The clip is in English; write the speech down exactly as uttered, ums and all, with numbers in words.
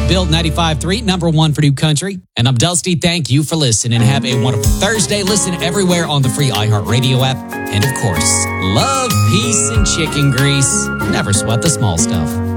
Built ninety-five point three, number one for New Country. And I'm Dusty. Thank you for listening. Have a wonderful Thursday. Listen everywhere on the free iHeartRadio app. And of course, love, peace, and chicken grease. Never sweat the small stuff.